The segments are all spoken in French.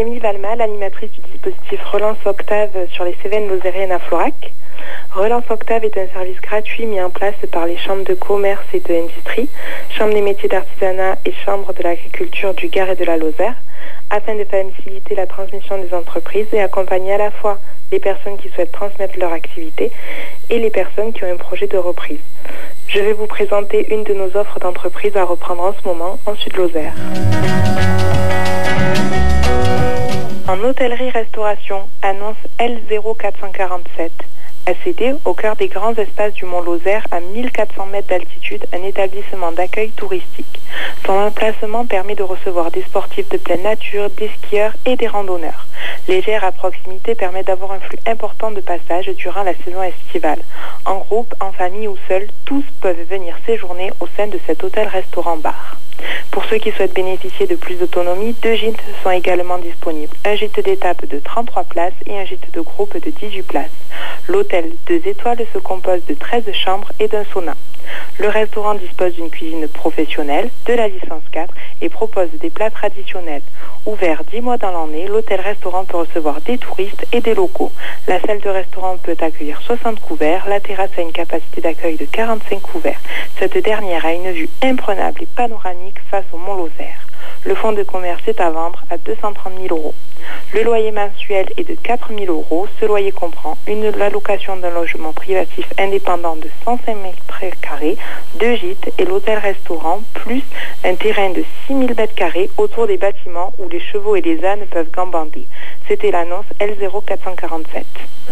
Émilie Valma, l'animatrice du dispositif Relance Octave sur les Cévennes lozériennes à Florac. Relance Octave est un service gratuit mis en place par les chambres de commerce et de industrie, chambres des métiers d'artisanat et chambres de l'agriculture du Gard et de la Lozère, afin de faciliter la transmission des entreprises et accompagner à la fois les personnes qui souhaitent transmettre leur activité et les personnes qui ont un projet de reprise. Je vais vous présenter une de nos offres d'entreprise à reprendre en ce moment en Sud-Lozère. En hôtellerie-restauration, annonce L0447. ACD, au cœur des grands espaces du Mont Lozère, à 1400 mètres d'altitude, un établissement d'accueil touristique. Son emplacement permet de recevoir des sportifs de pleine nature, des skieurs et des randonneurs. Les gères à proximité permettent d'avoir un flux important de passages durant la saison estivale. En groupe, en famille ou seul, tous peuvent venir séjourner au sein de cet hôtel-restaurant-bar. Pour ceux qui souhaitent bénéficier de plus d'autonomie, 2 gîtes sont également disponibles. Un gîte d'étape de 33 places et un gîte de groupe de 18 places. L'hôtel 2 étoiles se compose de 13 chambres et d'un sauna. Le restaurant dispose d'une cuisine professionnelle, de la licence 4 et propose des plats traditionnels. Ouvert 10 mois dans l'année, l'hôtel-restaurant peut recevoir des touristes et des locaux. La salle de restaurant peut accueillir 60 couverts, la terrasse a une capacité d'accueil de 45 couverts. Cette dernière a une vue imprenable et panoramique face au Mont Lozère. Le fonds de commerce est à vendre à 230 000 €. Le loyer mensuel est de 4 000 €. Ce loyer comprend la location d'un logement privatif indépendant de 105 m², 2 gîtes et l'hôtel-restaurant, plus un terrain de 6 000 m² autour des bâtiments où les chevaux et les ânes peuvent gambader. C'était l'annonce L0447.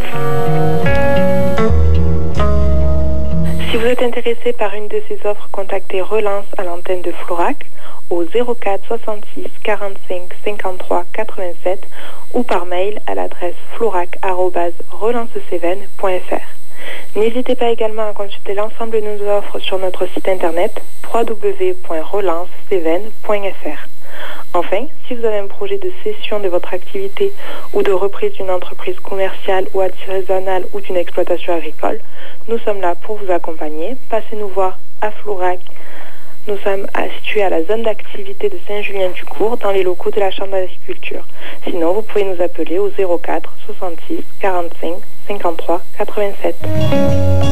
Si vous êtes intéressé par une de ces offres, contactez Relance à l'antenne de Florac au 04 66 45 53 87 ou par mail à l'adresse florac@relancecévennes.fr. N'hésitez pas également à consulter l'ensemble de nos offres sur notre site internet www.relancecévennes.fr. Enfin, si vous avez un projet de cession de votre activité ou de reprise d'une entreprise commerciale ou artisanale ou d'une exploitation agricole, nous sommes là pour vous accompagner. Passez nous voir à Florac. Nous sommes situés à la zone d'activité de Saint-Julien-du-Court dans les locaux de la Chambre d'agriculture. Sinon, vous pouvez nous appeler au 04 66 45 53 87.